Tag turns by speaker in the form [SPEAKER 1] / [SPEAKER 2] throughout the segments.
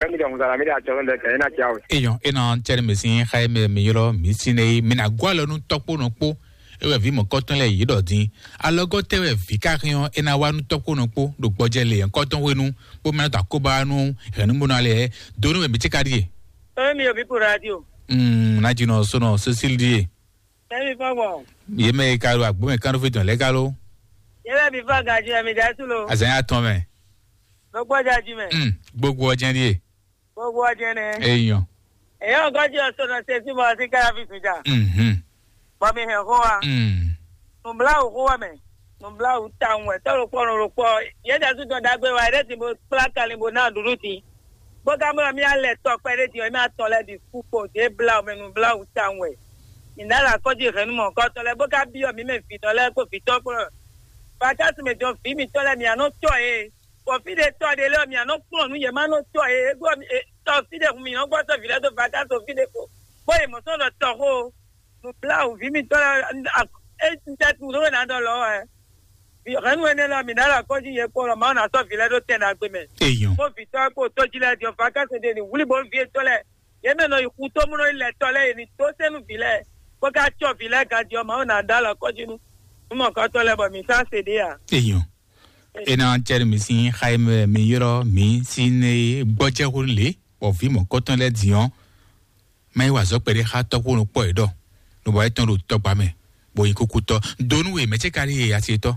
[SPEAKER 1] mi da ngala mi da cho nde ke na kiawe
[SPEAKER 2] eyon ena chere mesin khaime mi yoro mi sine mi na gwa lo nu topo no po ewe vi mo koton le yi do din alogo tewe vi karion ena wa nu topo no po do gboje le en koton wenu po me ta ko ba nu renu mo na le donu we mi ti kadie
[SPEAKER 3] mi obi po radio
[SPEAKER 2] na jino so no Cecil die
[SPEAKER 3] mi fa wo
[SPEAKER 2] ye me karo agbo me kan fi don le karo
[SPEAKER 3] ye bi fa gaji mi da tulo
[SPEAKER 2] azan ya ton me
[SPEAKER 3] gbogbo jaji me
[SPEAKER 2] gbogbo ojen die
[SPEAKER 3] gbogbo ojen ne
[SPEAKER 2] eyon
[SPEAKER 3] goji o so no se ti mo ti ka fi suja ba mi he ho wa numbla ho wa me numbla u ta won to ro po ye da su don da gbe wa re ti mo plaka ni mo na duruti bo ga mo mi ale to pe re ti o mi aton le di fupo de bla me numbla u ta won inala ko ji renu mo ko to le bo ga bi o mi me fi to le ko fi to pro ba ta se me jo fi mi to le mi ano to ko fi de to de le mi ano pon nu ye ma no to go mi to fi de mi no go to fi le to ba ta to fi de ko bo e mo so do to ho no bla u fi mi to e nta tu do na do lo bi renu ene la mi nala ko ji ye ko lo ma na to fi le do te na gbe me ko fi to ji le jo fa ka se de ni wuli bo fi to le ye me no iku to mu no ile to le ni to se nu fi le ko ka cho fi le ka jo ma na da la ko ji nu mo ko to le bo mi sa se de ya
[SPEAKER 2] eyon ena chere mesin khaime mi yoro mi sine gboje hunle o vi mo koton le dion mai wa zo pere ha to ko po edo no bo eton ro to pa me bo yin kuku to donu we me che kari ya ti to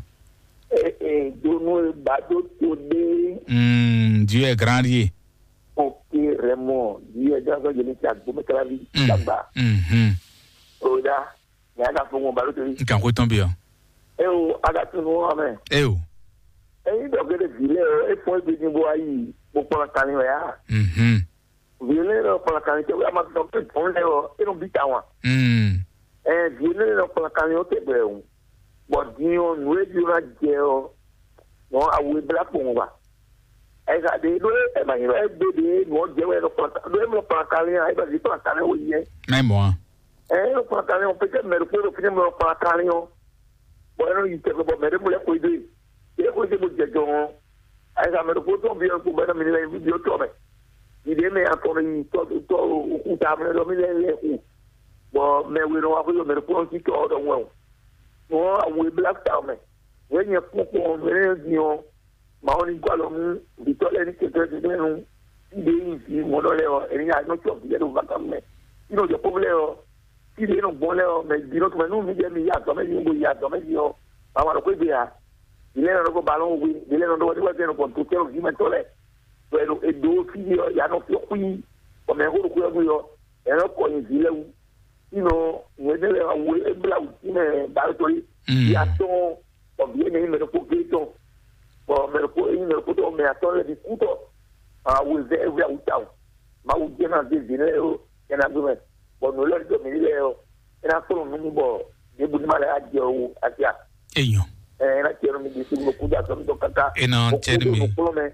[SPEAKER 1] donu ba do to de
[SPEAKER 2] Dieu est grand lié
[SPEAKER 1] ok Raymond Dieu est dans je ne sais pas me kala vi tamba oda ya da fo mo ba lo to
[SPEAKER 2] kan ko ton bi o
[SPEAKER 1] o aga to no amen
[SPEAKER 2] o
[SPEAKER 1] eyi dɔgɔ de vile e fɔ ebi ni bo ayi bo kpɔlɔ kani o ya. Vile yɛrɛ kpɔlɔ kani tɛ o ya ma dɔn pe pɔn lɛ o e n'o bi ta wa. Vile yɛrɛ kpɔlɔ kani o tɛ bɛrɛ o bɔn diɲɛ nu e bi na jɛ o nɔ awo ebila kpɔn wa. Ɛ ka de do e ma yɛrɛ e be de nɔ jɛ o yɛrɛ kpɔlɔ kani do e mi kpɔlɔ kani ya e ba di kpɔlɔ kani o yɛ.
[SPEAKER 2] mɛ mɔ wa.
[SPEAKER 1] E kpɔlɔ kani o pete mɛri ko do pete mɛri kpɔlɔ kani o bɔn e n'o yi tɛ bɔ mɛri mo yɛ ko do ye. Ko se mo jejo ai ga me ko to bi ko ba mi le video to me ide me akore yi to ku ta me do mi le ku bo me we no ako yo me ko ti to do won no we black town me we nye ko me di o ma oni ko lo mu di to le ni ke to de nu ide yi si mo do le o eri ya no to bi do ba kam me ino je po le o ide no bo le o me di no to me no mi je mi ya to me ni bo ya to me di o ba ma ko bi ya il est dans le ballon oui il est dans le droit de nous pour tout le monde tole pero e do fio ya no fio qui come ho ku yo e no ko ni zile u ino we de la we e bla u ne ba to ya to o bien ni me ko to o me ko ni me ko to me ato le discuto a we de we u tao ma u de na de zile o ya na do me bo no le do mi le o era solo un bo de bu ma la adio u atia
[SPEAKER 2] eyon
[SPEAKER 1] na quiero mi decir no kuda so do kata
[SPEAKER 2] ena chere mi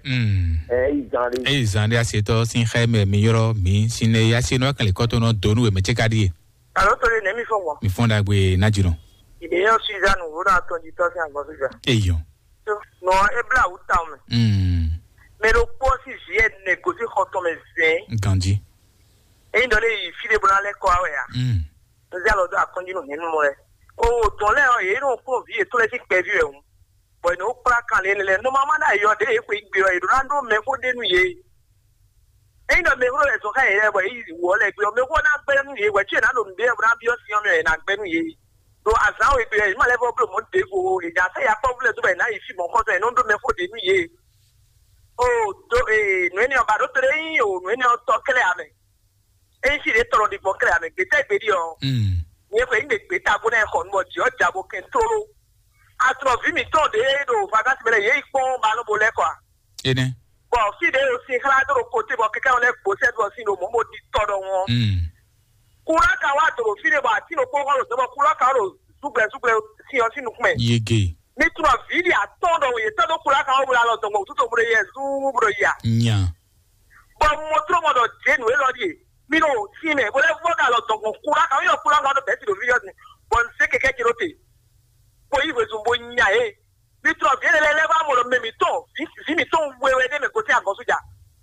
[SPEAKER 2] izande aseto sin khaime mi yoro mi sine ya sino kan le koto no donu we me che kadi
[SPEAKER 3] alo to le nemi fo mo
[SPEAKER 2] mi fonda gbe najiro
[SPEAKER 3] ide yo Suzanne wo na to di to se an gosuja
[SPEAKER 2] eyon
[SPEAKER 3] so no e bla u ta me mais le poste j'ai négocié quand me vient
[SPEAKER 2] gandi
[SPEAKER 3] e ndo le fi de bona le ko awe ya nous allons do akondi no nenu mo o ton le o ye no ko vi to le ti pe vi e un bo no pra kan le no mama na yo de e ko igbe o irando me ko de nu ye e ndo me ko le so ka ye bo yi wo le gbe o me ko na gbe nu ye we che na lo mbe e bra bi o si o me na gbe nu ye do asa o igbe ma le bo mo de go e ja se ya problem to be na yi fi mo ko so e no ndo me ko de nu ye o do no ni o ba do tere yi o no ni o to kele ame e si le toro di bo kele ame gbe te gbe di o ni ko ingbe gbe ta bo na ko mo ti o jabo ken toro atro vi mi to de do vagas mele ye ipon ba no bo le kwa
[SPEAKER 2] ene
[SPEAKER 3] bo fi de o si kala do ko te bo keke o le bo se do si no mo di to do won kura ka wa do fi de ba ti no ko ro so bo kura ka ro sugbe si o sinu kun
[SPEAKER 2] yege
[SPEAKER 3] ni tro vi a to do ye to do kura ka o bula lo to mo tuto bro ye zu bro ya
[SPEAKER 2] nya
[SPEAKER 3] bo mo tro mo do je nu e lo di mi no si me bo le vo ka lo to kura ka yo kura ka do be ti do vi yo ni bon se keke ki rote bo yi wezu bo nya ni tro bi le ba mo lo me mi to vi mi to wewe de me ko ti agosuja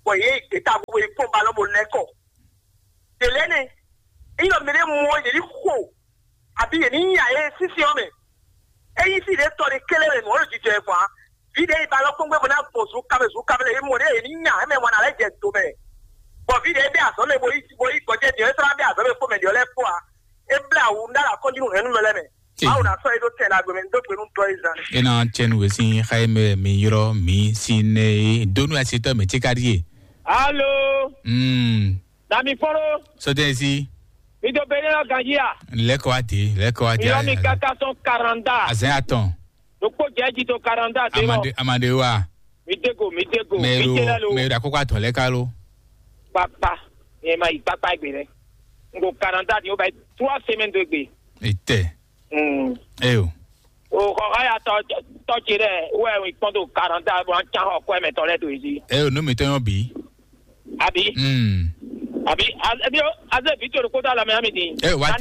[SPEAKER 3] Voyez, et t'as voulu pour ballon mon écho. De l'année, il a mis moi, il est quoi? Habillé, il y a si on est. Et ici, les temps de quel est le mot du Dieu, quoi? Vide, ballon comme on a posé, et mon et il n'y a même on a les jets tombés. Bon, vide, bien, on est boy, côté Dieu, ça va bien, ça va pour me dire les fois. Et blanc, on a la conduite, on nous l'aime. Ah, on a fait d'autres arguments, d'autres nous toisons.
[SPEAKER 2] Et non, tiens, nous aussi, Jaime, Miro, mi, sine, donne-nous à cet homme, et t'es
[SPEAKER 3] Allô? Dami Foro?
[SPEAKER 2] So desi?
[SPEAKER 3] Mido Benela Gangia.
[SPEAKER 2] Lekwati.
[SPEAKER 3] Il y a 40.
[SPEAKER 2] Azaton.
[SPEAKER 3] Donc, il y a 40.
[SPEAKER 2] Amadewa.
[SPEAKER 3] Mitego.
[SPEAKER 2] Mais la coca ton lecalo.
[SPEAKER 3] Papa. Et ma papa est bien. Donc, 40, il y a 3 semaines de gris.
[SPEAKER 2] Et t'es. Eh oh.
[SPEAKER 3] Oh, quand tu es, ouais, pendant 40 ans, on tient encore, mais t'en es tout ici.
[SPEAKER 2] Eh oh, nous mettons un bi.
[SPEAKER 3] Abi, as vite le quota la même midi.
[SPEAKER 2] Eh, what?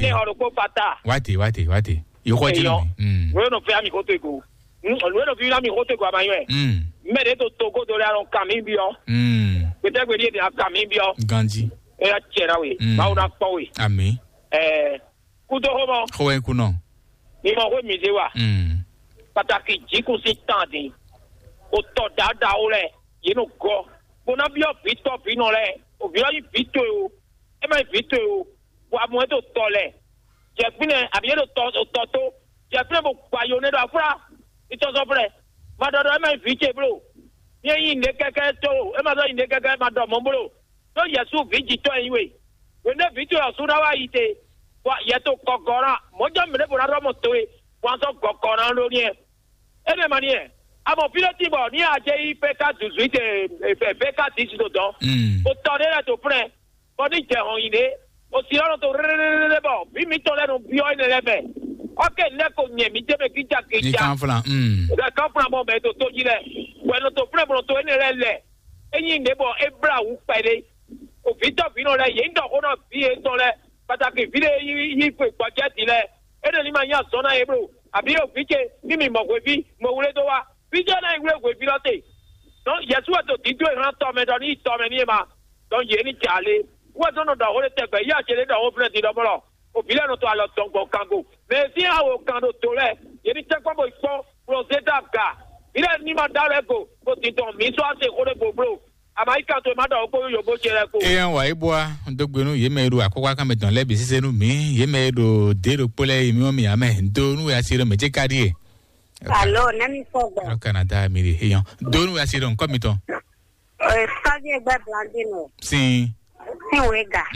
[SPEAKER 2] You what?
[SPEAKER 3] We no fait ami côté go. We no vu ami côté go abaywe. Mais de Togo de la Camibio. Peut-être que il y a Camibio.
[SPEAKER 2] Gandhi.
[SPEAKER 3] Et la tierra oui. Ba una powi.
[SPEAKER 2] Ami.
[SPEAKER 3] Kudo homo.
[SPEAKER 2] Khoen kuno.
[SPEAKER 3] Ni mo we mizewa. Pataki jiku sitandi. O to dada ole. Yeno go. Bona bio vito vino le. O bio vito o. E mai vito o. Wa mo to tole. Je fine abie do to. Je fine bo kwayone do afra. Ito so pre. Ma do e mai vite bro. Ye yin de keke to. E ma do yin de keke ma do mo bro. So yesu viti to anyway. We ne vito o su da wa ite. Wa ye to kokora. Mo jo me bo na do mo to e. Wa so kokora lo ni e. E me mani e. Amo piloti bo ni aje IPK zuzuite PK disido don. O tore la to pre. O ni je hon ide. O si lo to re bo. Bi mi to le no bio ine lebe. Okay, ne ko nye mi te be kija.
[SPEAKER 2] Ni kanfla.
[SPEAKER 3] Da kanfla mo be to jile. We no to pre bo to ine le. Eyin ne bo ebra wu pede. O vito vino le yin do ko no bi e to le. Pataki vile yi pe budget le. Ene ni ma ya so na ebro. Abi o vike ni mi mo we bi mo wule do wa. Vijana ingwe kwe pilote. Non, yesu ato tido e ran tome do ni tome ni ma. Don ye ni chale. Wa dono da hole te ya chele da hole ti do bolo. O bile no to alo tongo kango. Me si a o kando tole. Ye ni te kwa bo ipo proseta ka. Ile ni ma dale ko. Ko ti don mi so ase ko le boblo. Ama ikanto ma da ko yo bo chele ko.
[SPEAKER 2] E an wa iboa ndogbenu ye meru akokwa kan metan lebi sisenu mi. Ye meru de ro pole mi o mi ame. Ndonu ya sire meje kadie.
[SPEAKER 4] Allo, nami fogo.
[SPEAKER 2] Au Canada, miri, ayant. Donne-nous à Siron, comme ton.
[SPEAKER 4] Stade Blandino.
[SPEAKER 2] Si.
[SPEAKER 4] Si, wega.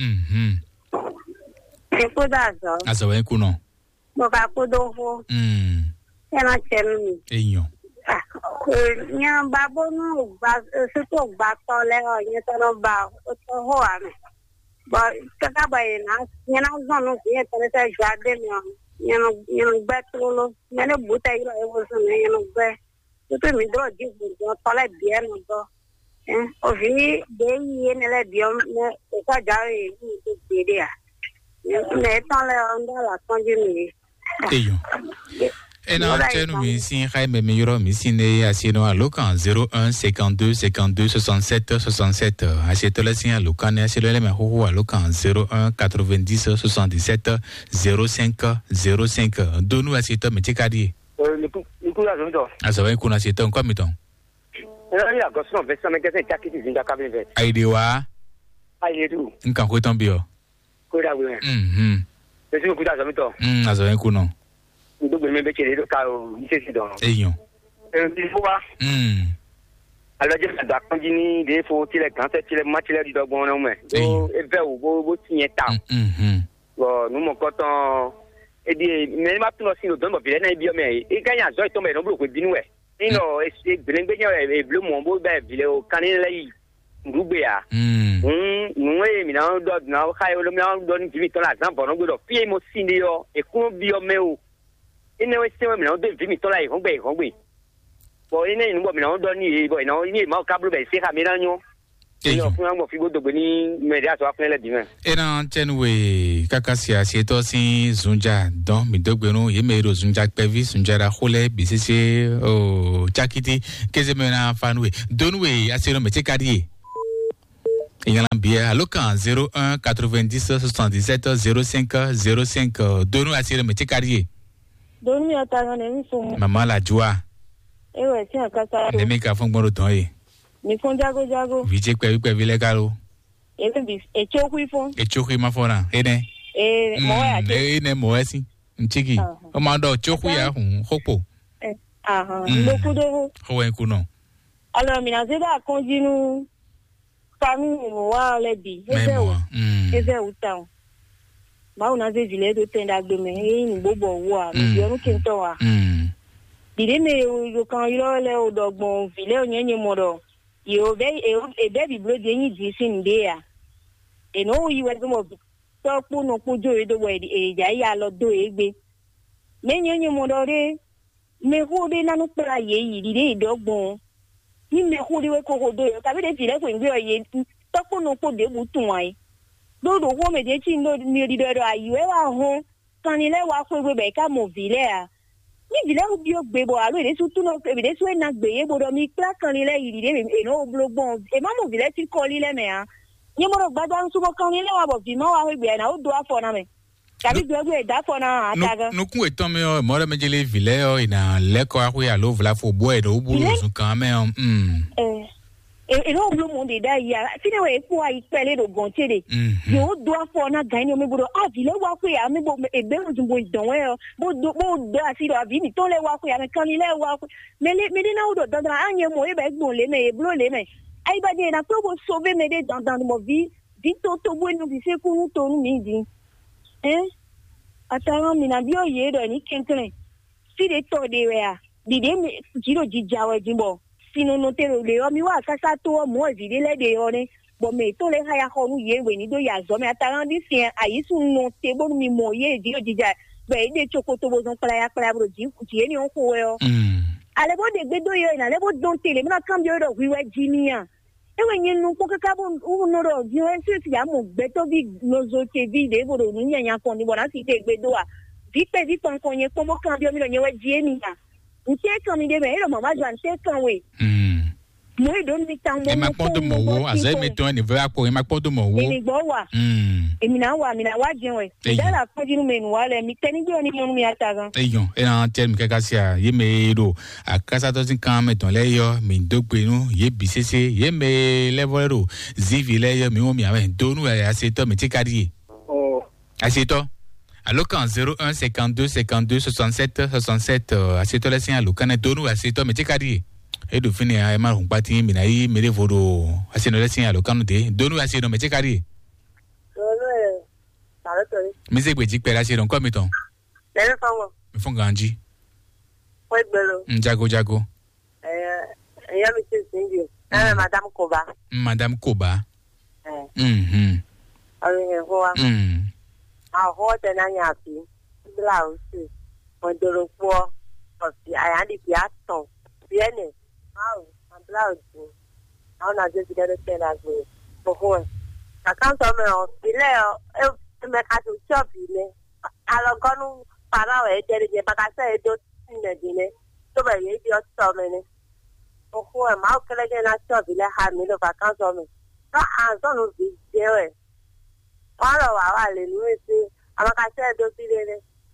[SPEAKER 4] C'est quoi d'azo?
[SPEAKER 2] Azo, un coup, non.
[SPEAKER 4] Boka Kodovo. C'est un chemi.
[SPEAKER 2] Ayant.
[SPEAKER 4] Nyan babo no, surtout batole, nyan ba, ho ame. Ba, kaka ba ena, nyan zonu, nyan tane jardin yo. You better many buta ilo was a man of the mi do di do tole bien do o vi de yen le biom ne ka jare ni de dia ne tole on la konjimi
[SPEAKER 2] eyo ena tenu mi sin Jaime Miro mi sine asino a lokan 01 52 52 67 67 asito le sin a lokan asilo le me ho a lokan 01 90 77 05 05 donu asito me tikadi
[SPEAKER 1] ni ku ya zo ndo
[SPEAKER 2] asawa ku na asito nko miton
[SPEAKER 1] ya go so be sa me kese takiti zinga kabin
[SPEAKER 2] aidewa
[SPEAKER 1] aidedu
[SPEAKER 2] nkan ko ton bio
[SPEAKER 1] ko da we be si ku da zo mito
[SPEAKER 2] asawa ku no
[SPEAKER 1] ndogbe me be chere ka o ise si don
[SPEAKER 2] eyan
[SPEAKER 1] ti fo wa aloje da kanji ni de fo ti le kan se ti le ma ti le di dogbon na mo e be wo bo ti yen ta bo nu mo ko tan e di me ma tun lo si o don bo bi le na bi o me e kan ya zo ito me no blo ko binu e ino e gbelengbe yan e blo mo bo be bi le o kan ni le yi ngugbe ya nu e mi na do na ka yo lo mi na do ni ti to la zan bo no gbo fi mo si ni yo e kun bi o me o ine we se mi na do vi mi to la ihongbe bo ine ni bo mi na do ni bo ina ni ma ka blu be se ka mi na nyo yo fun mo fi godo ni media so afun le di me
[SPEAKER 2] ena tenwe kakasia sieto sin zunja don mi dogbenu ye mero zunja pevi zunja ra khole bisese o chakiti keze mena fanwe donwe asiro me tikadi Il y a un billet à l'occasion 01 90 77 05 05. Donne-nous à le métier carrière.
[SPEAKER 4] Donne-nous à ta grande
[SPEAKER 2] Maman la joie.
[SPEAKER 4] Eh ouais, tiens, Kassa.
[SPEAKER 2] Les mecs à fond bon temps.
[SPEAKER 4] Mais font jago.
[SPEAKER 2] Vite quoi, les gars.
[SPEAKER 4] Et choku font.
[SPEAKER 2] Et choku ma fona. Et
[SPEAKER 4] moi.
[SPEAKER 2] Et moi si. Nchiki. O mando choku ya hopo.
[SPEAKER 4] Beaucoup de.
[SPEAKER 2] Hoe kuno.
[SPEAKER 4] Alors, minazeda continue. Famille moi les bi. Eze utan. Ba una ze vile do tenda de me ni bobo wa. Yo no kento wa. Bide me yo kan yo le odogbon vile onyenye modo. Yo be bi blo de yin di sin de ya. E no yi we mo to po no po jo do we e ja ya lo do egbe. Me nyenye modo re me ho de na no pra ye yi di dogbon. Ni me ho de we ko do yo ka be de vile ko ngbe ye to po no po de butun ai. Do ho me de chi no mi di do ayi we wa ho kan ni le wa ko be ka mo vile a. Ni vile o bi o gbe bo alo ede su tu no e de su e na gbe ye bo do mi kla kan ni le yi de e no blogbon e ma mo vile ti ko li le me a ni mo ro gbada nsu mo kan ni le wa bo bi mo wa we gbe na o do afo na me kabi gbe da fo na ataga
[SPEAKER 2] no ku eton me o mo re mejele vile o ina le ko a ku ya lo vla fo bo e do bu sun kan me
[SPEAKER 4] e no blo mo de da ya fine we ku ai pele do gon tede yo do afo na gan ni o me bo a vile wa ku ya me bo e be mo jumbo idon we o bo do asi do abi mi to le wa ku ya me kan ni le wa ku me de na o do dan anye mo e be gbon le me e blo le me ai ba de na ko bo sauver me de dans mo vie to bo no bi se ku nu to nu mi di atara mi na bi o ye do ni kenkren si de to de we a di de me jiro jija we jimbo sino no te le o mi wa kasa to mo vide le de o ne bo me to le haya ho nu ye we ni do ya zo me atara di sin ayi sun no te bo mi mo ye jiro jija be de chokoto bo zon para bro ji ni o ko we o ale bo de gbe do ye na le bo don tele mi na cambio do wi we ji ni a e we yin nu ko ka bo no ro ji we si ya mo gbe to bi no zo te bi de bo do ni yan kon ni bo na si te gbe do a vi pon kon ye ko mo cambio mi lo ye we ji ni a nte kan mi de me ero mama jan te kan we mo do mi tan mo
[SPEAKER 2] ma pon do mo wo aze mi to ni vera ko ma pon do mo wo
[SPEAKER 4] ni gbo wa mi na wa jin we da la ko jinu me nu wa le mi teni gbe oni mo mi atagan
[SPEAKER 2] eyon e na tel mi kaka sia ye me do akasa to tin kan me ton le yo mi do pe nu ye bisese ye me level ro zivi le yo mi o mi ave do nu ya se to mi ti kadi aseto alokan 01 52 52 67 67 aseto le sin alokan do nu aseto mi ti kadi e do fini ai ma hun pati mi na yi mere vodo aseno le sin alokan de do nu aseto mi ti kadi mi se gbeji pera se ron ko mi ton
[SPEAKER 4] le fanwo
[SPEAKER 2] mi fun ganji
[SPEAKER 4] o gbero
[SPEAKER 2] jago
[SPEAKER 4] ya mi se singi madame Koba ari he ho wa a ho de na nya pi blouse o doro po o si aya di piato viene a blouse a na je de de na go ho ka kan so me o ile o me ka to shop ile a lo gonu para we de je ba ka se do ne dine to ba ye di o so me ne o ho ma o kele je na shop ile ha mi lo ba kan so me ka a so no bi je we Wala wa le nu ese amaka se do si le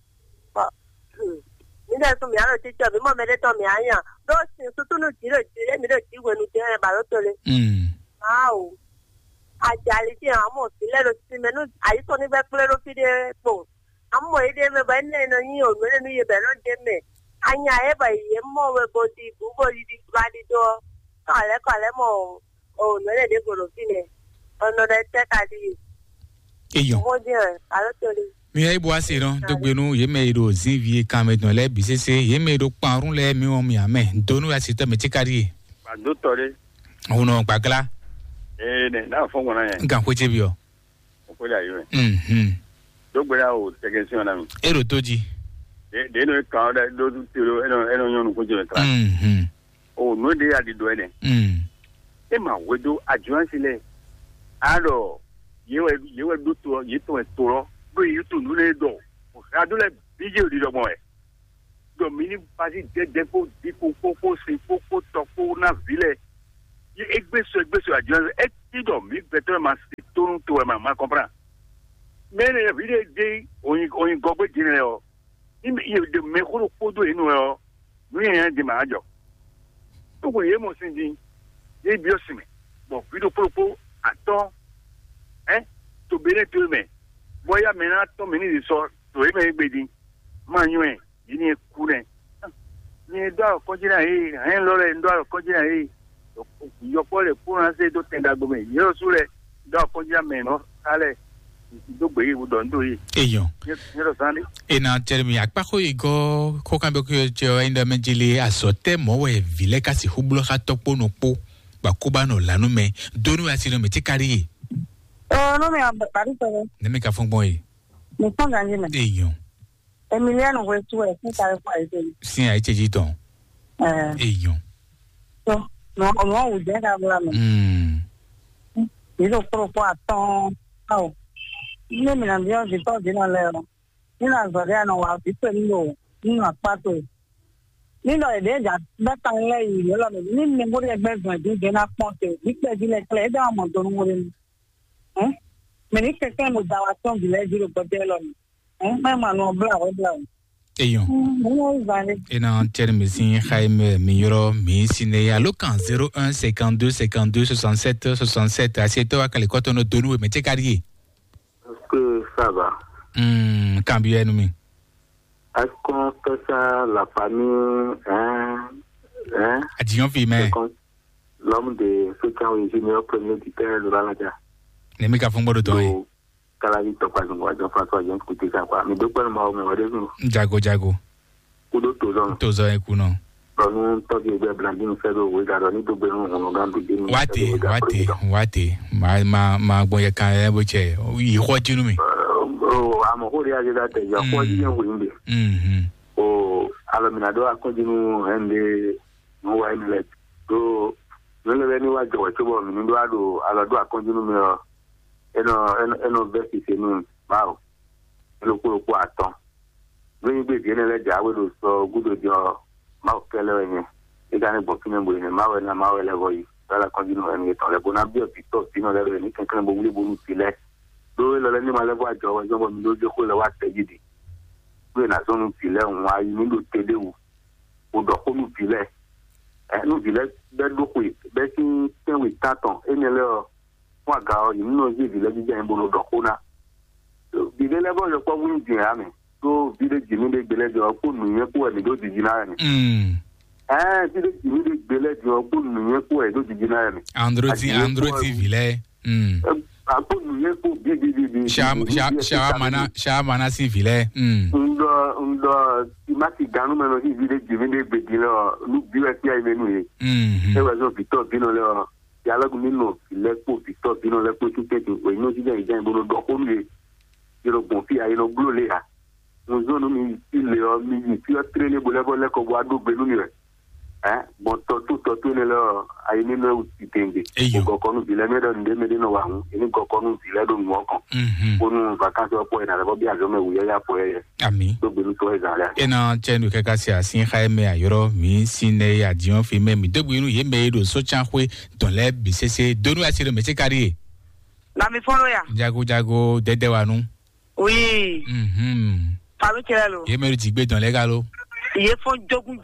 [SPEAKER 4] ni da so mi aro ti jo bi mo me de to mi ayan do si so to no jiro jire mi do ti we nu te ba ro to le au ajali ti amo si le lo si me nu ayi so ni be pele ro fi de po amo e de me ba ne no yin o me nu ye be lo de me anya e ba ye mo we bo di bu bo di ba di do kale mo o no le de go lo fi ne ono de te ka di
[SPEAKER 2] eyon mi ai bo ase ron do gbenu ye me do zivie kan me don le bisese ye me do parun le mi o mi ame donu ya sito me tikari
[SPEAKER 1] do tore
[SPEAKER 2] uno gbagla
[SPEAKER 1] ne na fo wona yen
[SPEAKER 2] nkan kweje bi o
[SPEAKER 1] ko la yo do gbera o tegension na mi
[SPEAKER 2] ero toji
[SPEAKER 1] de no kan da do tiro eno nyonu ko je kra o no de ya di do ene e ma wedo ajuan sile aro yewe do to yito etoro bo yutu nule do o adule bije odi do mo e do mini basi de fo di ko si fo to ko na vile
[SPEAKER 5] Egbeso adjo e ti do mi beto ma to ma comprend. Mais les vidéos de on gobe dinle o. Il de me ko do inu o. Mi yan di ma ajo. To ko ye mo sinjin. E bi o sime. Bon, vidéo propos attends. To bere to me. Boya mena to meni di so to e me gbedi. Ma yun ni ku ne. Ni do ko jina en lo le ndo ko jina yo pole pour lancer do tenda gome. Yo sure do ko jina me no ale do gbe wu do ndo yi.
[SPEAKER 2] Eyon.
[SPEAKER 5] Ni ro sani.
[SPEAKER 2] E na termi akpa ko igo ko kan be ko je inda menjili asote mo we vile kasi hublo ka topo no po ba ko ba no lanu me donu asiro me ti kari.
[SPEAKER 4] No me bari to.
[SPEAKER 2] Ne me ka fon boy.
[SPEAKER 4] Me fon ganji me.
[SPEAKER 2] Eyon.
[SPEAKER 4] Emiliano we tu e si ta ko ai.
[SPEAKER 2] Si ai cheji ton. Eyon.
[SPEAKER 4] So, no o de ka bla me. Yo pro po aton. Oh. Ni me na dio di to di na le. Ni na zo de no wa ti pe ni o. Ni na pa to. Ni lo e de ja ba tan le yi lo me ni me mo re gbe gan di de na ponte. Ni pe di le kle da mo to mo re. Me ni ke mo da wa ton di le di ro pe lo. Ma no bla o bla.
[SPEAKER 2] Eyon. Et dans terme si Jaime Miyoro mi sine ya lokan 01 52 52 67 67 asieto akale ko tono donu me tekari.
[SPEAKER 1] Que ça va.
[SPEAKER 2] Cambien nous.
[SPEAKER 1] Est-ce qu'on fait ça la famille
[SPEAKER 2] Adion fi mais
[SPEAKER 1] l'homme de ceux qui ont ingénieur premier du père de la
[SPEAKER 2] ne me ka fon bodo to.
[SPEAKER 1] Kala ni to kwa ngwa jo François Jean kuti ka kwa mi do kwa ma o me wade nu
[SPEAKER 2] jago
[SPEAKER 1] kudo to zo
[SPEAKER 2] e kuno
[SPEAKER 1] no to ge be blanding fe do we ga ni do be no no ga bi ni
[SPEAKER 2] wate ma gbo ye kan e bo che yi ho jinu mi
[SPEAKER 1] amo ho ria ga te ya ho ji en winde o alaminado akojinu ende no wa ni le do le ni wa jo to bo mi ndo ado alado akojinu mi eno vesti senu bao eno ko aton we gbe bi ene le jawe do so gudo jo ma kele yen e ga ni bo kini bo ni ma we le boy dala continue en to le bona bi o pito sino le ni kan bo wule bo nu sile do le ni ma le bo ajo wa jo bo mi do je ko le wa te gidi we na so nu sile won ayi ni do tede wu o do ko nu sile nu sile be do ko be tin ten we taton ene le wa ga o no ji bi le ji en bo do ko na bi le bo yo ko win ji ame to bi le ji ni de gbele jo ko nu yen ko ni do di ji na ni bi le ji ni de gbele jo ko nu yen ko e do di ji na ni
[SPEAKER 2] Andro TV le
[SPEAKER 1] ko nu yen ko bi
[SPEAKER 2] Shamana si vile
[SPEAKER 1] ndo ma ti ganu me no ji bi le ji ni de gbedi lo nu bi we ti ai menu ye e wa zo pito bi no le ya lo mi no le po pito bi no le po tu te o no ji den bo do ko mi yo bon fi ai no glo le ha no zo no mi le o mi fi o trele bo le ko wa do gbe nu mi bon to ne lo ai ni no ti tenge ko ko no bi le me do nde me de no wa ni ko ko no bi le do mo kan ko no vacances o po ina le bo bi ajo me wu ya po
[SPEAKER 2] ami
[SPEAKER 1] do gbe nu to e za le
[SPEAKER 2] ena chenu ke kasi asin Jaime ayoro mi sine ya dion fi me mi degbu inu ye me do so chanwe don le bi sese donu asire me se kari
[SPEAKER 3] la mi follow ya
[SPEAKER 2] jago dede wa nu
[SPEAKER 3] oui Fabi Kelelo
[SPEAKER 2] ye me ti gbe don le ga lo
[SPEAKER 3] ye fon jogun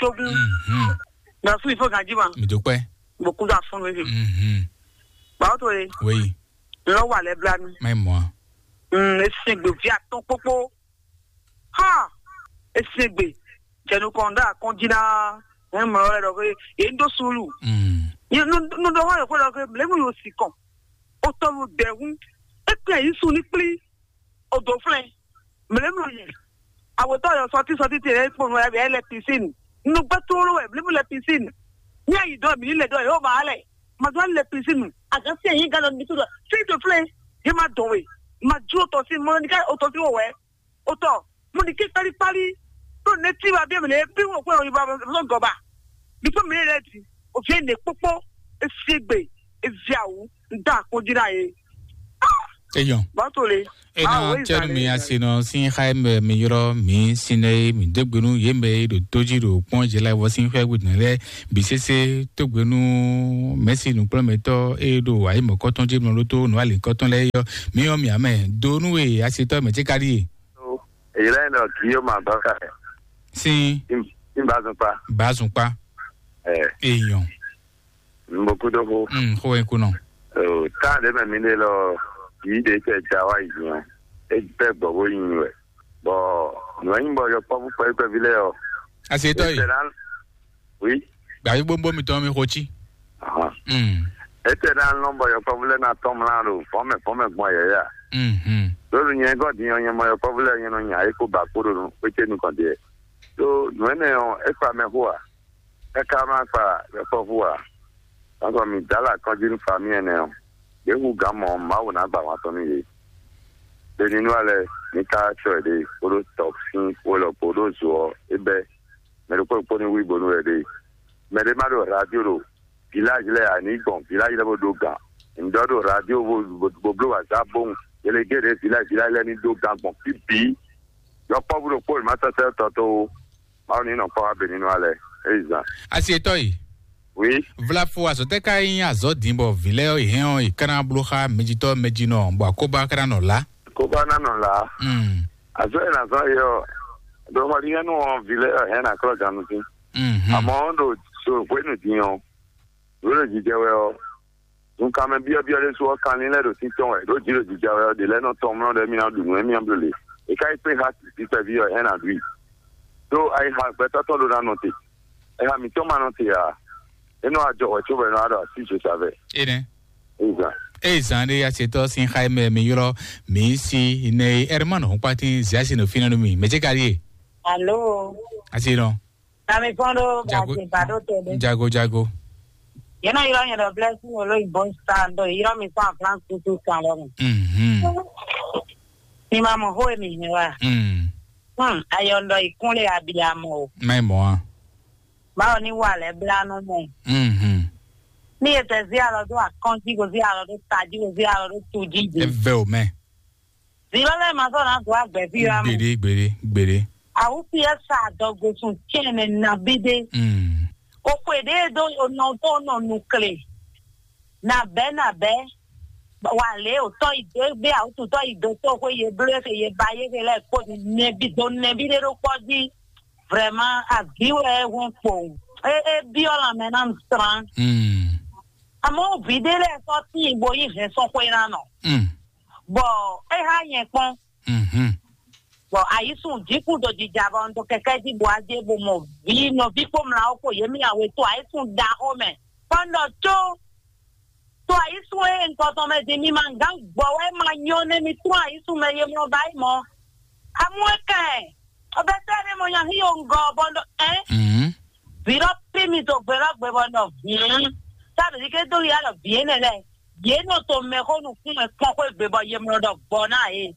[SPEAKER 3] na su ifo ganjiba
[SPEAKER 2] mi dúpẹ́
[SPEAKER 3] beaucoup da fon we ba o to re
[SPEAKER 2] oui
[SPEAKER 3] lo wa le bla mi
[SPEAKER 2] mai mo
[SPEAKER 3] esegbe fi aton popo ha esegbe jenu konda konjina mo re ro ke e ndo sulu you no do wa ko ro ke le mu yo si kon o to lu dehun e pe yi su ni pli odo flen me le mu ye awo to yo soti tere po no e le piscine no batolo we le mu le piscine ni ayi do mi le do yo ba le ma do le piscine aga se yin ga lo mi to free to play ye ma do we ma jo to si mo ni ka o to si o we o to mo ni ki pari to ne ti ba bi mi le bi wo ko yo ba lo go ba bi to mi le ti o fi ne popo e segbe e viawu nda ko jira ye
[SPEAKER 2] Eyon.
[SPEAKER 3] Botole.
[SPEAKER 2] Ena tenu mi asino sin Jaime mi yoro mi sine mi degbenu yembe do toji do ponje la wo sin fe gudun le bisese togbenu Messi nu prometo e do ai mo koton je mo to no ale koton le yo mi o mi ame do nu we asito me ti kari.
[SPEAKER 1] Ila no kiyo ma doka.
[SPEAKER 2] Sin bazun pa. Eyon.
[SPEAKER 1] Beaucoup de ho.
[SPEAKER 2] Ho en kuno.
[SPEAKER 1] Ta de me mi lo yi de che chawa yi yan e pe bo wo yin we bo no yin bo yo po pe vile o
[SPEAKER 2] asito yi
[SPEAKER 1] oui
[SPEAKER 2] ba yi bombo mi to mi hochi
[SPEAKER 1] ete dan no bo yo po vile na tom la ro po me gbo ya do yin go di yan mo yo po vile yin no nya e ko ba ko ro pe che nu kan de so no ne o e pa me ho a e ka ma pa e po ho a ko mi dala kan din famille ne o yehu gamo mawo na gba wa to ni ye de ninu ale ni ka cho de poro toxin polo poro zo ebe me ro po ni wi bonu e de me de ma do radio ro village le ani bon village le do ga ndo do radio bo blo wa za bon ele ge de village le ni do ga bon pipi yo po bro po ma ta to ma ni no po abe ninu ale eiza
[SPEAKER 2] asieto yi.
[SPEAKER 1] Oui.
[SPEAKER 2] Vla fo azote ka yin azo dimbo vileo ihen ikana bluha mejito mejino mbo akoba kana no la.
[SPEAKER 1] Koba na no la. Azo na zo yo do ma ri no vileo hen na kro janu tin. Amondo so kwenu dion. Woro jijewe o. Un ka me bi le so kan ni le do tin ton e do jiro jijewe de le no ton no de mi na du mi amblele. E kai pe ha ti pe bi o hen na dui. So I have better to do na note. E ha mi to ma note ya. Eno ajo o chobe na ada si je savais.
[SPEAKER 2] Ene. Eza ne ya seto sin Jaime mi yoro mi si ne hermano pati ziasi no fina no mi. Meje kari.
[SPEAKER 4] Allo.
[SPEAKER 2] Asino.
[SPEAKER 4] Na me fondo ba tele.
[SPEAKER 2] Jago.
[SPEAKER 4] Yena yoro blessing o lo bon stand do yoro mi kwa France tu kan lo. Ni mama ho mi ni wa. Ayondo ikunle abiyamo.
[SPEAKER 2] Mai mo.
[SPEAKER 4] Ba ni wale blano mo. Ni ete zialo do akonti go zialo do taji go zialo do tuji.
[SPEAKER 2] Eve o me.
[SPEAKER 4] Zilo le ma so na do agbe bi am.
[SPEAKER 2] Gbere.
[SPEAKER 4] Awu pia sa do go sun chene na bide. O kwede do no to no nukle. Na be. Wale o to ide be a to ido to ko ye blese ye baye ke le ko ne bi de ro ko di. Vraiment a biwe won po bi ola menam stran amo videle so ti igbo yi fe so ko ira no bo ha yen pon bo ayisun jiku do dijaba ndo keke di bo aje bo mo bi no bi ko mla ko yemi awe to ayisun da o me pondo to ayisun e nko to me di mi mangang bo we ma nyone mi to ayisun me yemo bai mo amwe kai obetene mo yan hiyo ngo bondo viro pimi to gbera gbe bondo sabe dike do ya lo viene le yeno to me ko nu kun e pon ko gbe bo ye mo do bona e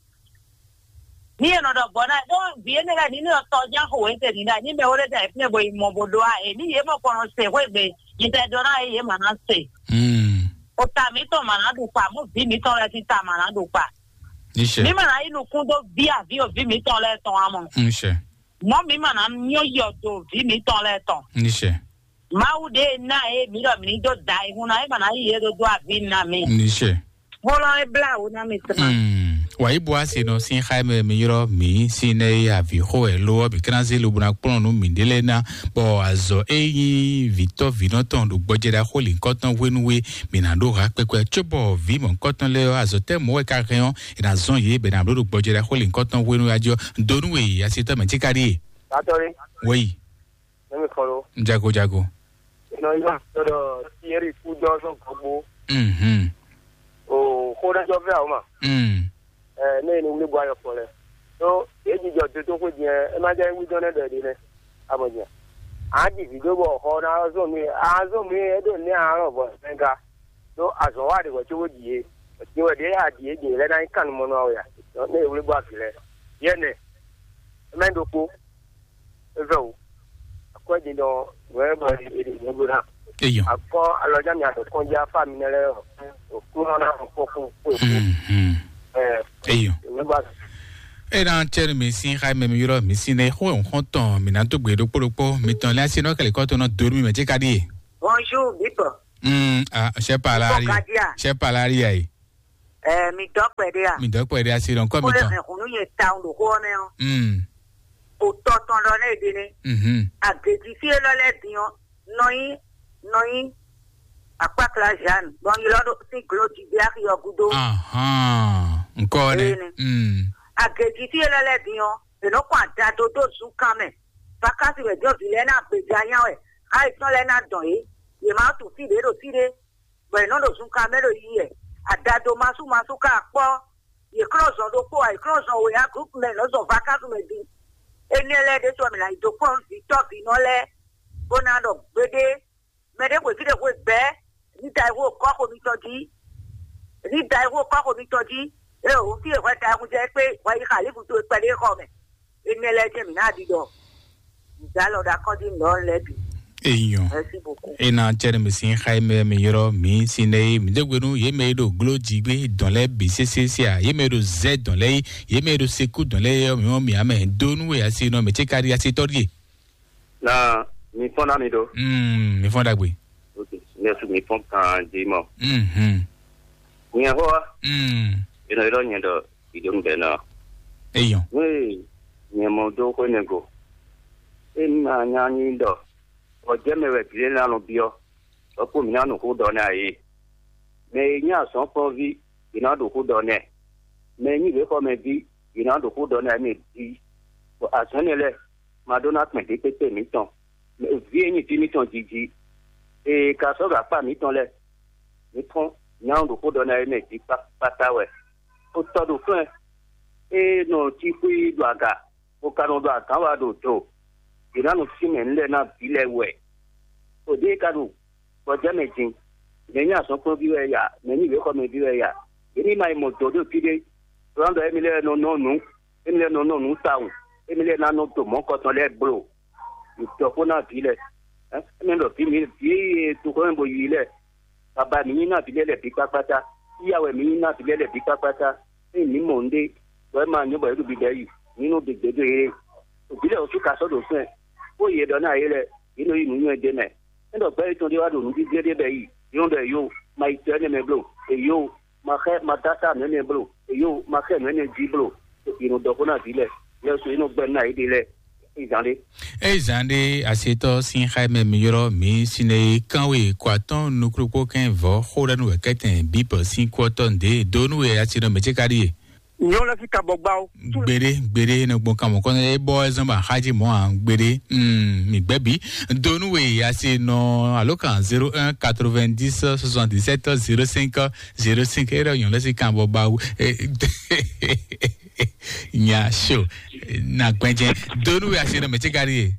[SPEAKER 4] ni eno do bona do viene la ni no to ja ho e te ni na ni me ore da e bo mo bodo a e ni ye mo ko no se ko gbe ni te do na e ye mana se o ta mi to mana du pa mo bi mi to le ti ta mana du pa. Mi mana inu kundo via vio vi mi ton le ton amon.
[SPEAKER 2] Nche.
[SPEAKER 4] Mo mi mana nyo yodo vi mi ton le ton.
[SPEAKER 2] Nche.
[SPEAKER 4] Ma ude na e mi do mi do dai huna e mana ye do do abi na mi.
[SPEAKER 2] Nche.
[SPEAKER 4] Hola e bla una mi tma.
[SPEAKER 2] Wa ibo asino sin Jaime mi yoro mi sine ya vi ho e lo bi kranzi lu buna pon no mi dele na bo azo eyin Victor Vinoton do gbojera holi nkotan wenuwe mi na do ha pepe chobo vi mo nkotan le azo te mo e ka reon ina zon ye be na do gbojera holi nkotan wenu ajo donuwe asito me tikari.
[SPEAKER 6] Atori.
[SPEAKER 2] Oui.
[SPEAKER 6] Nemi koro.
[SPEAKER 2] Jago.
[SPEAKER 6] No ina do tieri fudo so gobo. O khoda jo ve awma. Ne ni wuli gwa yo fole so eji jo to ko je e ma je wi don de de aboja aji video bo ho na zo mi e do ni aro bo nga so azo wa de ko wo die ti we de ya die de le na kan mo no ya so ne wuli gwa file ye ne me ndo ko zo ko je do we bo e de bo na
[SPEAKER 2] eyo
[SPEAKER 6] akọ aloja mi ato kon ja fa mi nele o ku na ko ku
[SPEAKER 2] Eyo. Era cher mi sin khai me yoro mi sin e ho on ton mi na to gbe do poropo mi ton la sino kele ko to no dormi me je kadi.
[SPEAKER 3] Bonjour, Bipo.
[SPEAKER 2] Je parle ai.
[SPEAKER 3] Mi dokpede a.
[SPEAKER 2] Mi dokpede a si don ko mi ton.
[SPEAKER 3] Ko ye town do ko me o. O to ton lo le de ni. Agedi fi lo le dion. Noi apa kla jan. Bon yi lo si gloti bi ak yo gudo.
[SPEAKER 2] Nko ne.
[SPEAKER 3] Agedi fi lo le dion. E no kwa da do su kame. Fakasi we jo bi le na pe janya we. Ai ton le na don yi. Ye ma tu fi de do fi de. But no do su kame lo yi e. Adado masu ka po. Ye cross on do po ai cross on we a group me lo so fakasi me di. Enele de so mi la do po fi top no le. Bona do bede. Mede we fi de we be. Ni dai wo ko ko mi toji. Ni dai wo ko ko mi toji. E o fi e wa da mu je pe wa yi khali bu to pe le ko me. Enele je mi na di do. Dalo da ko di no le bi.
[SPEAKER 2] Eyon. Ena cher mi sin Jaime mi yoro mi sinei mi degwenu ye me do glo jigbe dans les BCC a ye me do Z dans les ye me do seku dans les mi ame donu e asi no me chekari asi tori.
[SPEAKER 6] Na mi fona mi do.
[SPEAKER 2] Mi fonda gbe.
[SPEAKER 6] Okay. Merci mi fon kan jimo. Ni ho. Ina ro nyen do idum be na.
[SPEAKER 2] Eyon.
[SPEAKER 6] We ni mo do ko nego. Ina nya ni do. O jeme we bile na no bio o ko mi na no ko do na yi me nya so po vi ina do ko do ne me ni be ko me bi ina do ko do na me di o asanele madonna pin de pepe mi ton me vi ni ti mi ton jiji e ka so ga pa mi ton le mi ton nya do ko do na me di pata we o to do fun e no ti ku do aga o ka no do aka wa do to ina no si me nle na bile we o de ka do o je me tin me nya so ko bi we ya me ni be ko me bi we ya ini mai mo do do pide rondo emile no taun emile na no to mo ko ton le bro to ko na bile me do bi mi bi to ko mbo yi le baba mi na bile le bi papata iyawe mi na bile le bi papata ni mo nde we ma nyo bo du bi de yi nínú degbe ere obile o ka so do fun o ye do na ile inu inu yu de ne ndo pe to de wa do nu bi de be yi yo de yo mai te ne me blo e yo ma khe ma data ne blo e yo ma khe ne ji blo inu do ko na bile le so inu gbe na ile
[SPEAKER 2] Ezande aseto sin Jaime mi yoro mi sine kanwe kwaton nukrupo ken vo hoda nu keten bip sin kwaton de donu e asino mechekari
[SPEAKER 3] Nyo la fi kabogbaw.
[SPEAKER 2] Gbere no bon kamo kon e boy zamba haji mo an gbere mi gbebi donu we asino alokan 01 90 77 05 05 era yon la si kabogbaw nya show na gwenje donu we asino mechekari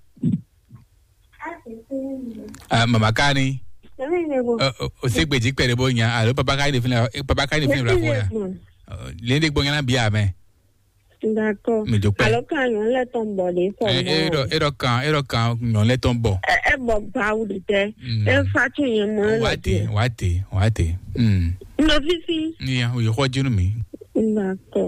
[SPEAKER 2] mama kani o segbeji pere bo nya alo papa kani fin la fora Lende gbongana bia me.
[SPEAKER 4] D'accord. Alors quand on let tomber les formes.
[SPEAKER 2] Ero kan on let tomber.
[SPEAKER 4] E bo ba u de. E fa tin mo.
[SPEAKER 2] Wati.
[SPEAKER 4] No fifi.
[SPEAKER 2] Yeah, we hoje no mi.
[SPEAKER 4] D'accord.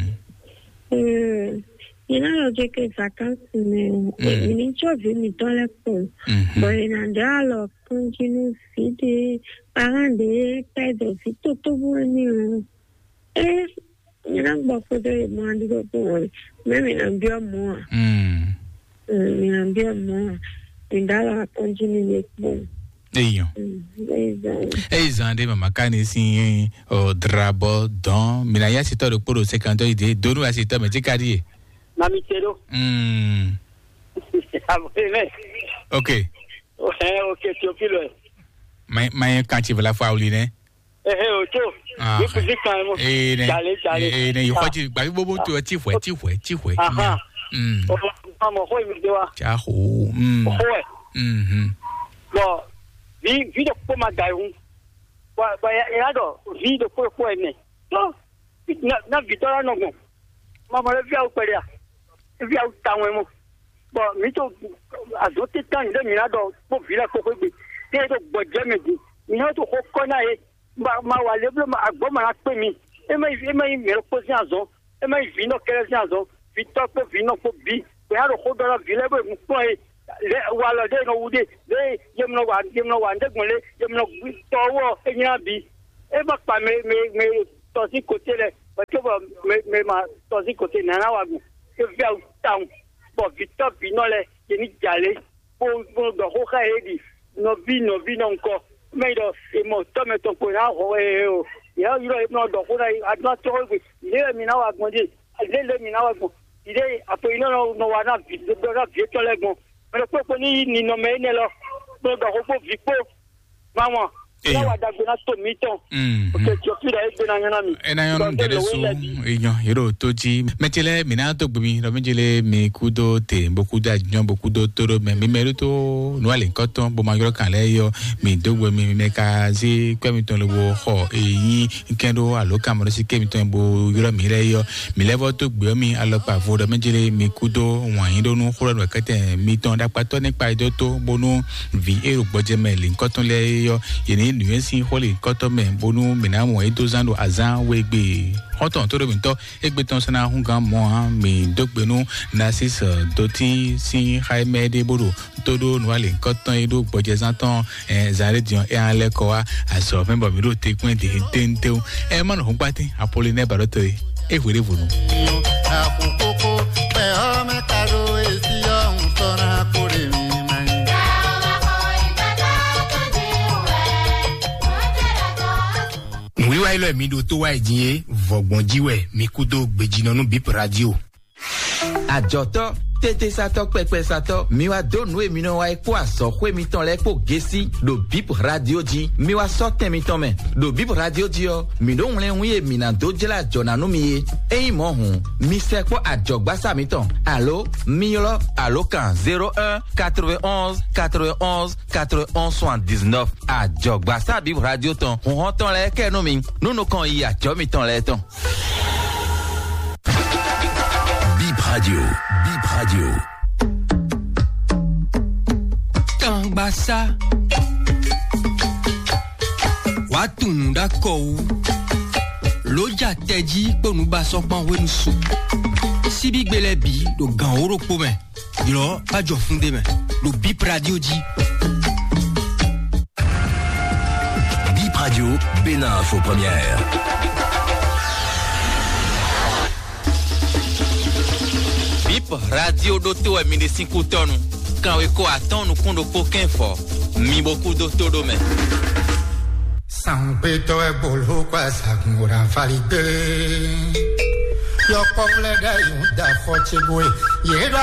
[SPEAKER 4] Ina lo je que vacances ne. Ni chove mi dans la pole. Bon ina alors continue fide parents de pède fito to bonni. Nang bako de mandi ko po. Mimi nambia mo. Nambia mo. Indala continue bon.
[SPEAKER 2] Eyo. Ezande mama kani sin o drabo don. Mina ya sito do poro 50 ide donu asito me jikari.
[SPEAKER 6] Mami tero.
[SPEAKER 2] Okay.
[SPEAKER 6] Okay, Teofilo.
[SPEAKER 2] My kanchi vela fauli ne.
[SPEAKER 6] Ocho.
[SPEAKER 2] Ne yoji ba bobo to ti hwe.
[SPEAKER 6] Aha. Amo hoi mi dewa.
[SPEAKER 2] Ja ho.
[SPEAKER 6] Hoi. Bo, vi de ko ma dai hu. Ba ya do, vi de ko ne. To, na vitora no go. Mama le via o peria. Via o tawo mo. Bo, mi to azote tan de mi na do, bo vila ko ko bi. Te do boje me di. Mi na to ko na e. Ma wa leblo ma agbo ma pe mi Ema mero posi azon. Ema vino kelezi azon. Vitoko vino ko bi. We had a whole dollar vilebo mukoi. Wala de no ude. De yemno wande gole. Yemno towo enyabi. Ema pa me tosi côté le. Parce que me ma tosi côté nana wagu. Que via town. Bon vitop vino le. Yeni jale. Pour do hoka edi. No vi encore. Mais do mo tome ton ko na ho ya yiro no do ko dai adwa to ko ile mi na wa mo di ile mi na wa ko ile apo ino no wa na vi do ra vi to le go pero ko ni no me ne lo do ko vi ko mama ya wa da gona to mi ton okay jo fi da e na yana mi
[SPEAKER 2] ena yo ndere so eyan yiro to ji metele mi na to gbi ro mejele mi kudo te boku da jan boku do toro me mero to no ale nkoton bo ma yoro kan le yo mi dogbo mi meka zi kwemi ton lo ho eyin kendo alo kamoro si kemi ton bo yoro mi le yo mi levo to gbe mi alopa fo ro mejele mi kudo won yin do nu kuro no kete mi ton da pato nípa ido to bonu vi ero gboje me le nkoton le yo yeni nuensi holi nkoton me bonu mina mo edozando azan wegbe hoton to robinto egbe ton sana hunga mo mi dogbenu nasis doti si haime de bodo todo no ale nkoton edo gboje zanton zare dion e an leko wa aso member mi ro te kun de tente e mo no hun pati apoline baroto e were vunu
[SPEAKER 7] akukoko pe o me karo esi o un sona kore mi
[SPEAKER 8] wiwa ilo mi do to wa ejin vogbon jiwe mi kudo gbejina nu bip radio
[SPEAKER 9] àjọtọ tètè sàtọ pẹpẹ sàtọ mi wa donu èmi náà wa epo àsọ kó èmi tán lẹ kó gèsì lo bip radio di mi wa sọ tẹmi tán mẹ lo bip radio di ọ mi ló ń lẹ ń yé mi náà tó jẹlẹ àjọnànú mi yé ẹyin mọ hùn mi sẹpọ àjọgbásá mi tán alo mi yọlọ alo kan 01 91 91 91 79 àjọgbásá bip radio tán hùn tán lẹ kẹnu mi nínú kan yìí àjọ mi tán lẹ tán.
[SPEAKER 10] Bip Radio.
[SPEAKER 11] Kambasa. Watunda kou. Loja teji ponuba sokpan wenu su. Sibi gbelebi do gan oro po men. Yo, pa jo funde men. Do Bip Radio di.
[SPEAKER 10] Bip Radio, Bénin Info Première.
[SPEAKER 9] Radio doto e mini 5 tonu kan we ko atonu kundo poken fo mi boku doto do men
[SPEAKER 7] San peto e bolo kwa sagura valide yo komle da yunda foche boy ye